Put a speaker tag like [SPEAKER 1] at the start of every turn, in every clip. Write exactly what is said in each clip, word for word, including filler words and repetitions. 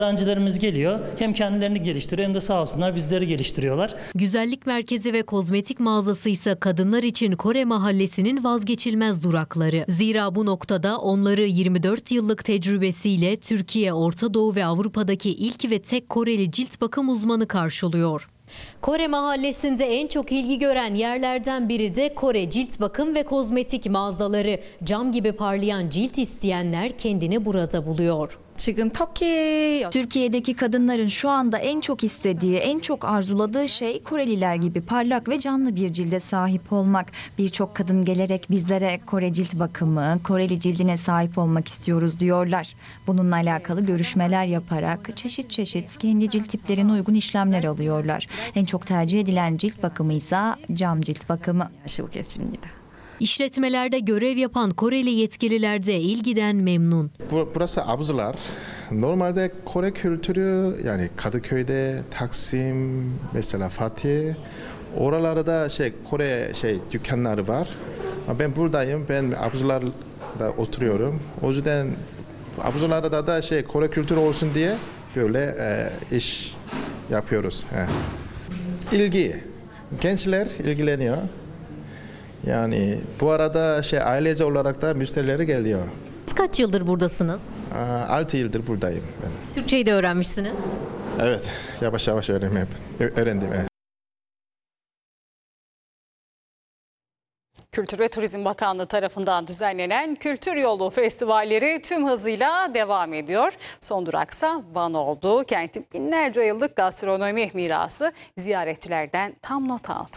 [SPEAKER 1] Öğrencilerimiz geliyor, hem kendilerini geliştiriyor hem de sağ olsunlar bizleri geliştiriyorlar.
[SPEAKER 2] Güzellik merkezi ve kozmetik mağazası ise kadınlar için Kore mahallesinin vazgeçilmez durakları. Zira bu noktada onları yirmi dört yıllık tecrübesiyle Türkiye, Orta Doğu ve Avrupa'daki ilk ve tek Koreli cilt bakım uzmanı karşılıyor. Kore mahallesinde en çok ilgi gören yerlerden biri de Kore cilt bakım ve kozmetik mağazaları. Cam gibi parlayan cilt isteyenler kendini burada buluyor.
[SPEAKER 3] Türkiye'deki kadınların şu anda en çok istediği, en çok arzuladığı şey Koreliler gibi parlak ve canlı bir cilde sahip olmak. Birçok kadın gelerek bizlere Kore cilt bakımı, Koreli cildine sahip olmak istiyoruz diyorlar. Bununla alakalı görüşmeler yaparak çeşit çeşit kendi cilt tiplerine uygun işlemler alıyorlar. En çok tercih edilen cilt bakımı ise cam cilt bakımı.
[SPEAKER 2] İşletmelerde görev yapan Koreli yetkililer de ilgiden memnun.
[SPEAKER 4] Burası Abuzular. Normalde Kore kültürü yani Kadıköy'de, Taksim, mesela Fatih, oralarda şey Kore şey dükkanları var. Ben buradayım. Ben Abuzular'da oturuyorum. O yüzden Abuzular'da da şey Kore kültürü olsun diye böyle e, iş yapıyoruz. He. İlgi. Gençler ilgileniyor. Yani bu arada şey ailece olarak da müşterileri geliyor.
[SPEAKER 2] Kaç yıldır buradasınız?
[SPEAKER 4] altı yıldır buradayım ben.
[SPEAKER 2] Türkçeyi de öğrenmişsiniz.
[SPEAKER 4] Evet, yavaş yavaş öğrendim. öğrendim evet.
[SPEAKER 5] Kültür ve Turizm Bakanlığı tarafından düzenlenen Kültür Yolu Festivalleri tüm hızıyla devam ediyor. Son duraksa Van oldu. Kentin binlerce yıllık gastronomi mirası ziyaretçilerden tam not aldı.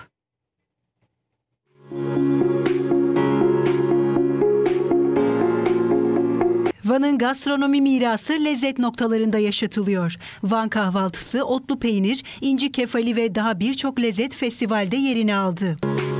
[SPEAKER 6] Van'ın gastronomi mirası lezzet noktalarında yaşatılıyor. Van kahvaltısı, otlu peynir, inci kefali ve daha birçok lezzet festivalde yerini aldı.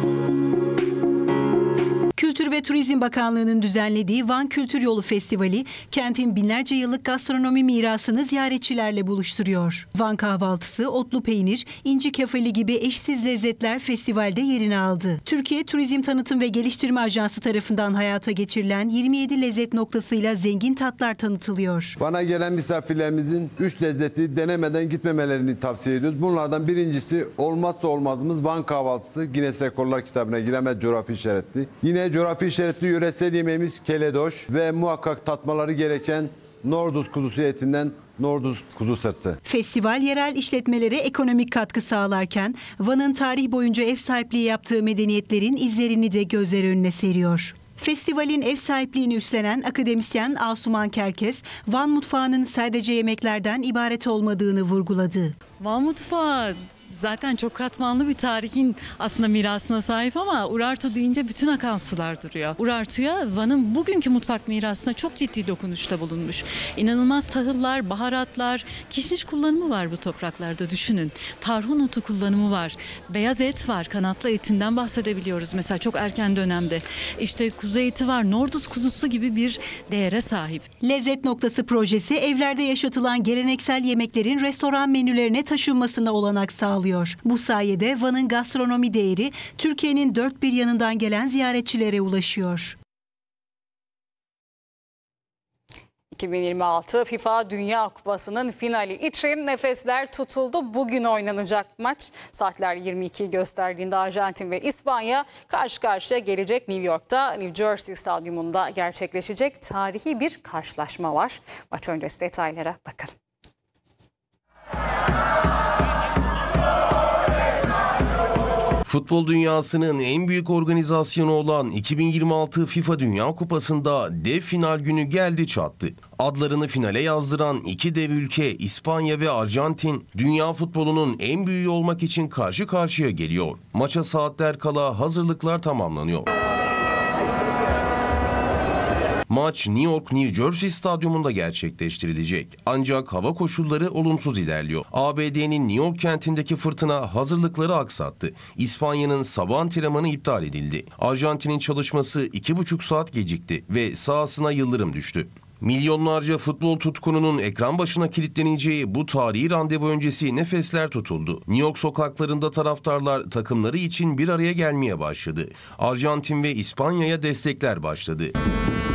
[SPEAKER 6] Kültür ve Turizm Bakanlığı'nın düzenlediği Van Kültür Yolu Festivali, kentin binlerce yıllık gastronomi mirasını ziyaretçilerle buluşturuyor. Van kahvaltısı, otlu peynir, inci kefali gibi eşsiz lezzetler festivalde yerini aldı. Türkiye Turizm Tanıtım ve Geliştirme Ajansı tarafından hayata geçirilen yirmi yedi lezzet noktasıyla zengin tatlar tanıtılıyor.
[SPEAKER 7] Van'a gelen misafirlerimizin üç lezzeti denemeden gitmemelerini tavsiye ediyoruz. Bunlardan birincisi olmazsa olmazımız Van kahvaltısı. Guinness Rekorlar kitabına giremez coğrafi işaretli. Yine coğrafi işaretli yöresel yemeğimiz keledoş ve muhakkak tatmaları gereken Norduz kuzusu etinden Norduz kuzu sırtı.
[SPEAKER 6] Festival yerel işletmelere ekonomik katkı sağlarken Van'ın tarih boyunca ev sahipliği yaptığı medeniyetlerin izlerini de gözler önüne seriyor. Festivalin ev sahipliğini üstlenen akademisyen Asuman Kerkez, Van mutfağının sadece yemeklerden ibaret olmadığını vurguladı.
[SPEAKER 8] Van mutfağı zaten çok katmanlı bir tarihin aslında mirasına sahip ama Urartu deyince bütün akan sular duruyor. Urartu'ya Van'ın bugünkü mutfak mirasına çok ciddi dokunuşta bulunmuş. İnanılmaz tahıllar, baharatlar, kişniş kullanımı var bu topraklarda düşünün. Tarhun otu kullanımı var. Beyaz et var, kanatlı etinden bahsedebiliyoruz mesela çok erken dönemde. İşte kuzu eti var, Norduz kuzusu gibi bir değere sahip.
[SPEAKER 6] Lezzet Noktası projesi evlerde yaşatılan geleneksel yemeklerin restoran menülerine taşınmasına olanak sağlıyor. Bu sayede Van'ın gastronomi değeri Türkiye'nin dört bir yanından gelen ziyaretçilere ulaşıyor.
[SPEAKER 5] iki bin yirmi altı FIFA Dünya Kupası'nın finali için nefesler tutuldu. Bugün oynanacak maç saatler yirmi ikiyi gösterdiğinde Arjantin ve İspanya karşı karşıya gelecek. New York'ta New Jersey Stadyumunda gerçekleşecek tarihi bir karşılaşma var. Maç öncesi detaylara bakalım.
[SPEAKER 9] Futbol dünyasının en büyük organizasyonu olan iki bin yirmi altı FIFA Dünya Kupası'nda dev final günü geldi çattı. Adlarını finale yazdıran iki dev ülke İspanya ve Arjantin, dünya futbolunun en büyüğü olmak için karşı karşıya geliyor. Maça saatler kala hazırlıklar tamamlanıyor. Maç New York New Jersey Stadyumunda gerçekleştirilecek. Ancak hava koşulları olumsuz ilerliyor. A B D'nin New York kentindeki fırtına hazırlıkları aksattı. İspanya'nın sabah antrenmanı iptal edildi. Arjantin'in çalışması iki buçuk saat gecikti ve sahasına yıldırım düştü. Milyonlarca futbol tutkununun ekran başına kilitleneceği bu tarihi randevu öncesi nefesler tutuldu. New York sokaklarında taraftarlar takımları için bir araya gelmeye başladı. Arjantin ve İspanya'ya destekler başladı.